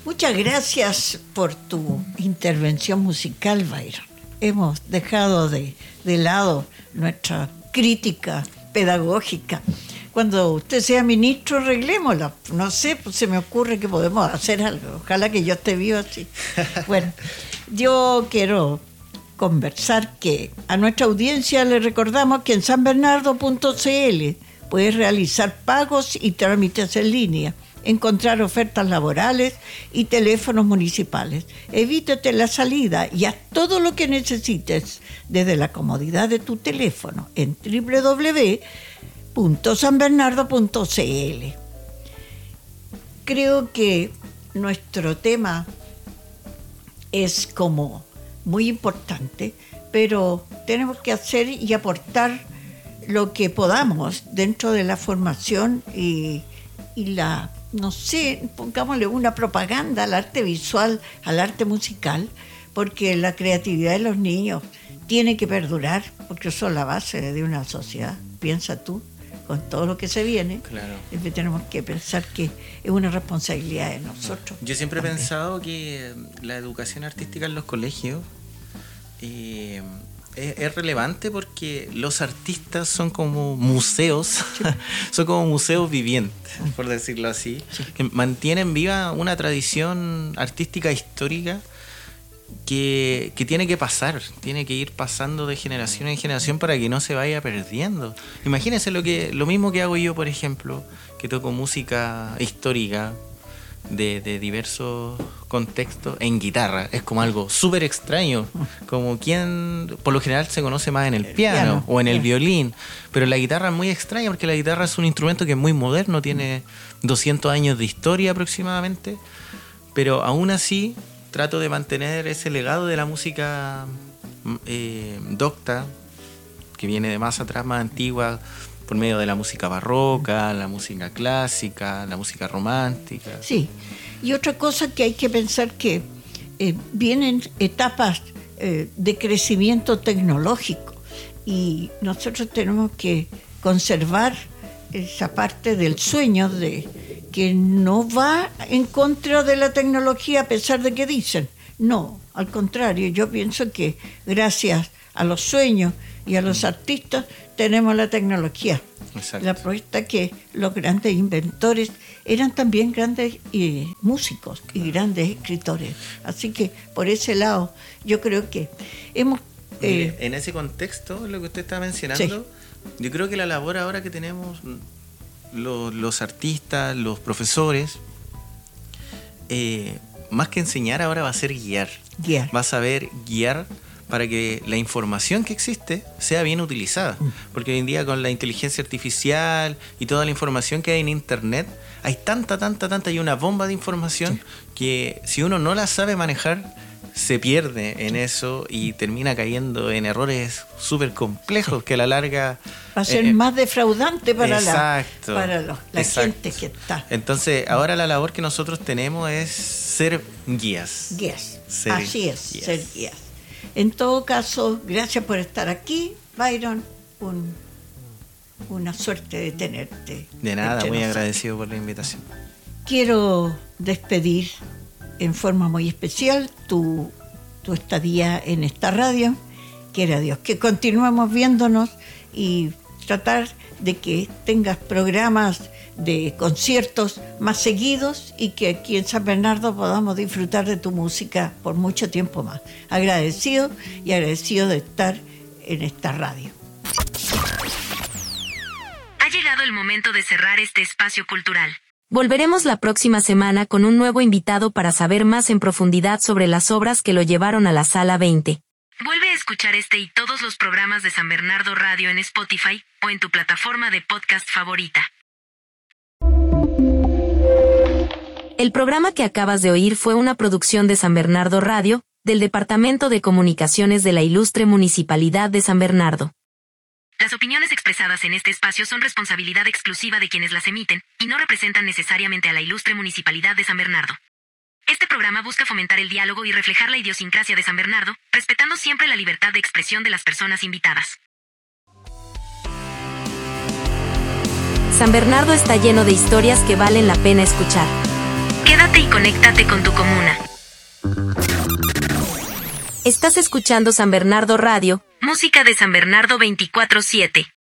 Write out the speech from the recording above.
Muchas gracias por tu intervención musical, Byron. Hemos dejado de lado nuestra crítica pedagógica. Cuando usted sea ministro, arreglémosla. No sé, pues se me ocurre que podemos hacer algo. Ojalá que yo esté vivo así. Bueno, yo quiero conversar que a nuestra audiencia le recordamos que en sanbernardo.cl puedes realizar pagos y trámites en línea, encontrar ofertas laborales y teléfonos municipales. Evítate la salida y haz todo lo que necesites desde la comodidad de tu teléfono en www.sanbernardo.cl. Creo que nuestro tema es como muy importante, pero tenemos que hacer y aportar lo que podamos dentro de la formación y la, no sé, pongámosle una propaganda al arte visual, al arte musical, porque la creatividad de los niños tiene que perdurar, porque son la base de una sociedad. Piensa tú, con todo lo que se viene, claro. Tenemos que pensar que es una responsabilidad de nosotros. Yo siempre he pensado que la educación artística en los colegios es relevante porque los artistas son como museos, sí. Son como museos vivientes, por decirlo así, sí. Que mantienen viva una tradición artística histórica que tiene que pasar, tiene que ir pasando de generación en generación para que no se vaya perdiendo. Imagínense lo mismo que hago yo, por ejemplo, que toco música histórica de diversos contextos en guitarra. Es como algo súper extraño, como quien por lo general se conoce más en el piano o en el violín, pero la guitarra es muy extraña porque la guitarra es un instrumento que es muy moderno, tiene 200 años de historia aproximadamente, pero aún así trato de mantener ese legado de la música docta, que viene de más atrás, más antigua, por medio de la música barroca, la música clásica, la música romántica. Sí, y otra cosa que hay que pensar que vienen etapas de crecimiento tecnológico y nosotros tenemos que conservar esa parte del sueño de que no va en contra de la tecnología a pesar de que dicen. No, al contrario, yo pienso que gracias a los sueños y a los artistas tenemos la tecnología. Exacto. La prueba es que los grandes inventores eran también grandes músicos y grandes escritores. Así que por ese lado yo creo que hemos... Mire, en ese contexto, lo que usted está mencionando, sí. Yo creo que la labor ahora que tenemos los artistas, los profesores, más que enseñar ahora va a ser guiar. Va a saber guiar para que la información que existe sea bien utilizada. Porque hoy en día con la inteligencia artificial y toda la información que hay en internet, hay tanta, y una bomba de información, sí. Que si uno no la sabe manejar, se pierde en eso y termina cayendo en errores súper complejos, sí. Que a la larga va a ser más defraudante para la gente que está. Entonces, ahora la labor que nosotros tenemos es ser guías. Así es, ser guías. En todo caso, gracias por estar aquí, Byron. Una suerte de tenerte. De nada, muy agradecido por la invitación. Quiero despedir en forma muy especial tu estadía en esta radio. Quiera Dios que continuemos viéndonos y tratar de que tengas programas de conciertos más seguidos y que aquí en San Bernardo podamos disfrutar de tu música por mucho tiempo más. Agradecido de estar en esta radio. Ha llegado el momento de cerrar este espacio cultural. Volveremos la próxima semana con un nuevo invitado para saber más en profundidad sobre las obras que lo llevaron a la Sala 20. Vuelve a escuchar este y todos los programas de San Bernardo Radio en Spotify o en tu plataforma de podcast favorita. El programa que acabas de oír fue una producción de San Bernardo Radio, del Departamento de Comunicaciones de la Ilustre Municipalidad de San Bernardo. Las opiniones expresadas en este espacio son responsabilidad exclusiva de quienes las emiten y no representan necesariamente a la Ilustre Municipalidad de San Bernardo. Este programa busca fomentar el diálogo y reflejar la idiosincrasia de San Bernardo, respetando siempre la libertad de expresión de las personas invitadas. San Bernardo está lleno de historias que valen la pena escuchar. Quédate Infórmate y conéctate con tu comuna. Estás escuchando San Bernardo Radio, Música de San Bernardo 24/7.